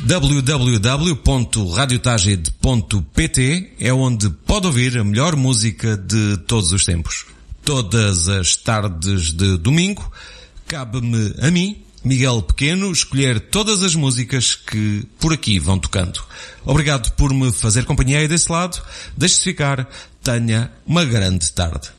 www.radiotagide.pt é onde pode ouvir a melhor música de todos os tempos. Todas as tardes de domingo, cabe-me a mim, Miguel Pequeno, escolher todas as músicas que por aqui vão tocando. Obrigado por me fazer companhia aí desse lado. Deixe-se ficar. Tenha uma grande tarde.